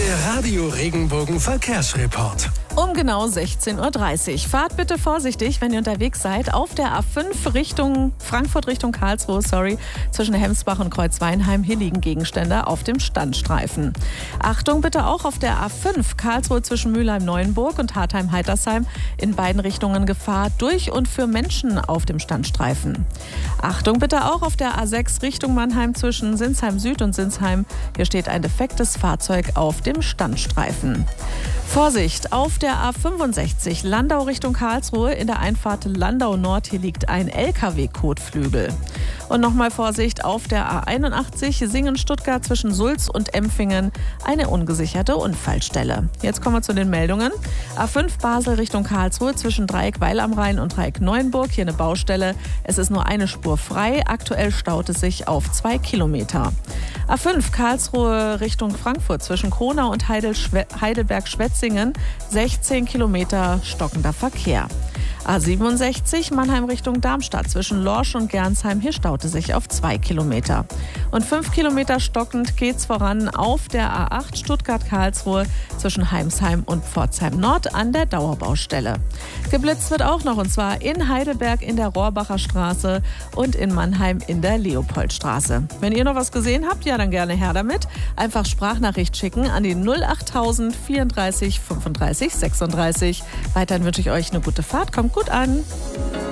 Der Radio Regenbogen Verkehrsreport. Um genau 16:30 Uhr. Fahrt bitte vorsichtig, wenn ihr unterwegs seid. Auf der A5 Richtung Frankfurt, Richtung Karlsruhe, zwischen Hemsbach und Kreuzweinheim. Hier liegen Gegenstände auf dem Standstreifen. Achtung bitte auch auf der A5 Karlsruhe zwischen Mülheim-Neuenburg und Hartheim-Heitersheim. In beiden Richtungen Gefahr durch und für Menschen auf dem Standstreifen. Achtung bitte auch auf der A6 Richtung Mannheim zwischen Sinsheim Süd und Sinsheim. Hier steht ein defektes Fahrzeug auf dem Standstreifen. Vorsicht, auf der A65 Landau Richtung Karlsruhe in der Einfahrt Landau Nord. Hier liegt ein LKW-Kotflügel. Und nochmal Vorsicht, auf der A81 Singen-Stuttgart zwischen Sulz und Empfingen eine ungesicherte Unfallstelle. Jetzt kommen wir zu den Meldungen. A5 Basel Richtung Karlsruhe zwischen Dreieck Weil am Rhein und Dreieck Neuenburg. Hier eine Baustelle. Es ist nur eine Spur frei. Aktuell staut es sich auf 2 Kilometer. A5 Karlsruhe Richtung Frankfurt zwischen Kronau und Heidelberg-Schwetzingen 16 Kilometer stockender Verkehr. A67 Mannheim Richtung Darmstadt zwischen Lorsch und Gernsheim. Hier staute sich auf 2 Kilometer. Und 5 Kilometer stockend geht's voran auf der A8 Stuttgart-Karlsruhe zwischen Heimsheim und Pforzheim Nord an der Dauerbaustelle. Geblitzt wird auch noch, und zwar in Heidelberg in der Rohrbacher Straße und in Mannheim in der Leopoldstraße. Wenn ihr noch was gesehen habt, ja dann gerne her damit. Einfach Sprachnachricht schicken an die 08000 34 35 36. Weiterhin wünsche ich euch eine gute Fahrt. Kommt gut an.